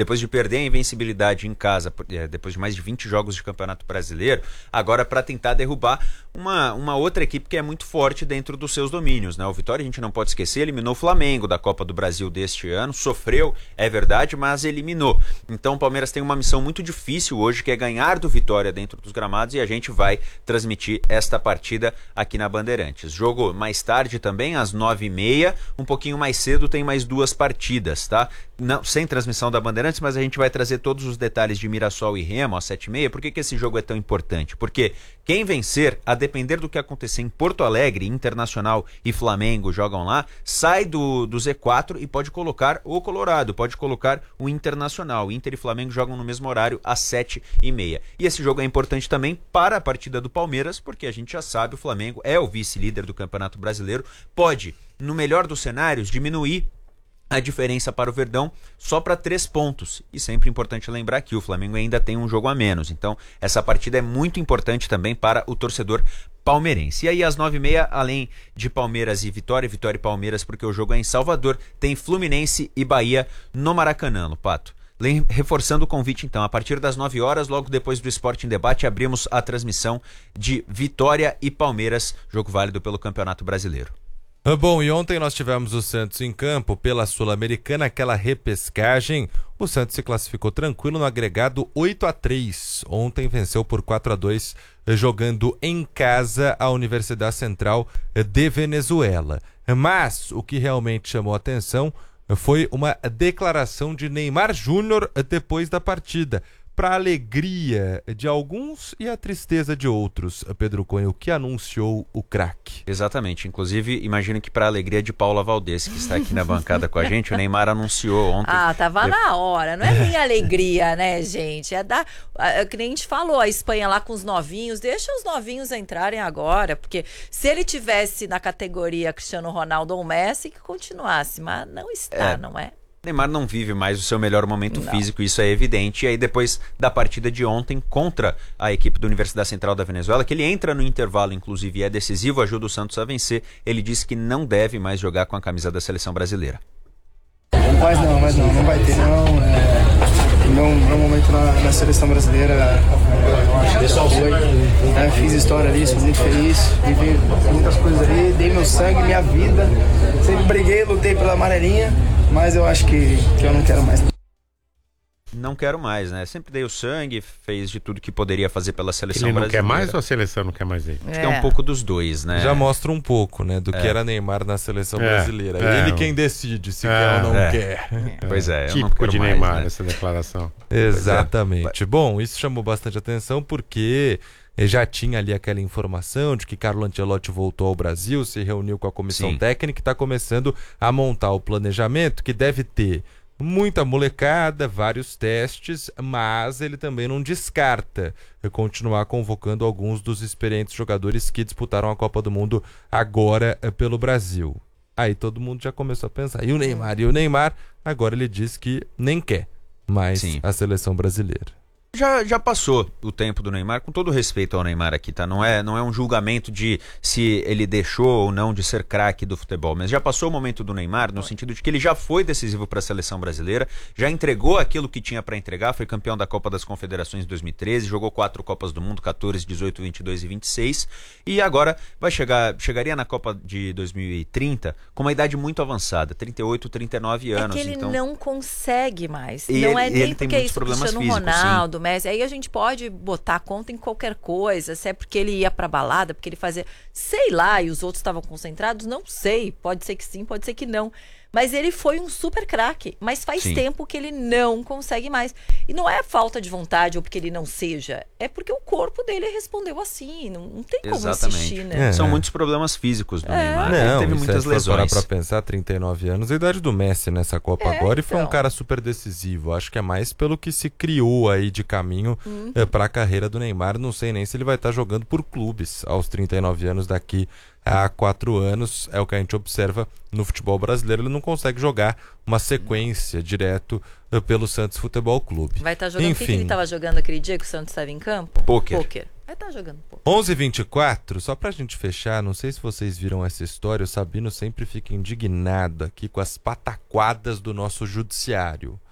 depois de perder a invencibilidade em casa, depois de mais de 20 jogos de Campeonato Brasileiro, agora para tentar derrubar uma outra equipe que é muito forte dentro dos seus domínios, né? O Vitória, a gente não pode esquecer, eliminou o Flamengo da Copa do Brasil deste ano, sofreu, é verdade, mas eliminou. Então o Palmeiras tem uma missão muito difícil hoje, que é ganhar do Vitória dentro dos gramados, e a gente vai transmitir esta partida aqui na Bandeirantes. Jogo mais tarde também, às 9h30, um pouquinho mais cedo tem mais 2 partidas, tá? Não, sem transmissão da Bandeirantes, mas a gente vai trazer todos os detalhes de Mirassol e Remo às 7h30. Por que esse jogo é tão importante? Porque quem vencer, a depender do que acontecer em Porto Alegre, Internacional e Flamengo jogam lá, sai do Z4 e pode colocar o Colorado, pode colocar o Internacional. Inter e Flamengo jogam no mesmo horário às 7h30. E esse jogo é importante também para a partida do Palmeiras, porque a gente já sabe, o Flamengo é o vice-líder do Campeonato Brasileiro, pode, no melhor dos cenários, diminuir a diferença para o Verdão só para 3 pontos. E sempre importante lembrar que o Flamengo ainda tem um jogo a menos. Então, essa partida é muito importante também para o torcedor palmeirense. E aí, às 9h30, além de Palmeiras e Vitória e Palmeiras, porque o jogo é em Salvador, tem Fluminense e Bahia no Maracanã, Pato. Reforçando o convite, então, a partir das 9 horas, logo depois do Esporte em Debate, abrimos a transmissão de Vitória e Palmeiras, jogo válido pelo Campeonato Brasileiro. Bom, e ontem nós tivemos o Santos em campo pela Sul-Americana, aquela repescagem. O Santos se classificou tranquilo no agregado 8-3. Ontem venceu por 4-2, jogando em casa a Universidade Central de Venezuela. Mas o que realmente chamou a atenção foi uma declaração de Neymar Júnior depois da partida. Para a alegria de alguns e a tristeza de outros, Pedro Cunha, o que anunciou o craque. Exatamente, inclusive imagino que para a alegria de Paula Valdez, que está aqui na bancada com a gente, o Neymar anunciou ontem. Tava na hora, não é minha alegria, né, gente? Que nem a gente falou, a Espanha lá com os novinhos, deixa os novinhos entrarem agora, porque se ele tivesse na categoria Cristiano Ronaldo ou Messi, que continuasse, mas não está, não é? Neymar não vive mais o seu melhor momento físico, isso é evidente. E aí depois da partida de ontem contra a equipe da Universidade Central da Venezuela, que ele entra no intervalo, inclusive, e é decisivo, ajuda o Santos a vencer, ele disse que não deve mais jogar com a camisa da seleção brasileira. Mas não vai ter meu momento na seleção brasileira foi, fiz história ali, sou muito feliz, vivi muitas coisas ali, dei meu sangue, minha vida, sempre briguei, lutei pela amarelinha, mas eu acho que eu não quero mais. Não quero mais, né? Sempre dei o sangue, fez de tudo que poderia fazer pela seleção brasileira. Ele não brasileira. quer mais ou a seleção não quer mais ele? Acho que é um pouco dos dois, né? Já mostra um pouco, né, do que era Neymar na seleção brasileira. Ele quem decide se quer ou não quer. Pois é, eu típico não quero de mais, Neymar, né? essa declaração. Exatamente. Bom, isso chamou bastante atenção porque já tinha ali aquela informação de que Carlo Ancelotti voltou ao Brasil, se reuniu com a comissão técnica e está começando a montar o planejamento que deve ter muita molecada, vários testes, mas ele também não descarta continuar convocando alguns dos experientes jogadores que disputaram a Copa do Mundo agora pelo Brasil. Aí todo mundo já começou a pensar, e o Neymar? E o Neymar, agora ele diz que nem quer mais a seleção brasileira. Já passou o tempo do Neymar, com todo respeito ao Neymar aqui, tá? Não é um julgamento de se ele deixou ou não de ser craque do futebol, mas já passou o momento do Neymar no sentido de que ele já foi decisivo para a seleção brasileira, já entregou aquilo que tinha para entregar, foi campeão da Copa das Confederações em 2013, jogou 4 Copas do Mundo, 14, 18, 22 e 26, e agora chegaria na Copa de 2030 com uma idade muito avançada, 38, 39 anos. É que ele não consegue mais. E não é nem ele tem porque é muitos isso, problemas Cristiano físicos, Ronaldo, Messi, aí a gente pode botar a conta em qualquer coisa, se é porque ele ia pra balada, porque ele fazia, sei lá, e os outros estavam concentrados, não sei, pode ser que sim, pode ser que não. Mas ele foi um super craque, mas faz tempo que ele não consegue mais. E não é falta de vontade ou porque ele não seja, é porque o corpo dele respondeu assim, não tem como insistir, né? São muitos problemas físicos do Neymar, ele teve muitas lesões. Para pensar, 39 anos, a idade do Messi nessa Copa agora, e foi um cara super decisivo. Acho que é mais pelo que se criou aí de caminho para a carreira do Neymar. Não sei nem se ele vai estar jogando por clubes aos 39 anos daqui há 4 anos, é o que a gente observa no futebol brasileiro. Ele não consegue jogar uma sequência direto pelo Santos Futebol Clube. Vai estar jogando, enfim. o que ele estava jogando aquele dia que o Santos estava em campo? Pôquer. Vai estar jogando pôquer. 11h24, só pra gente fechar, não sei se vocês viram essa história, o Sabino sempre fica indignado aqui com as pataquadas do nosso judiciário.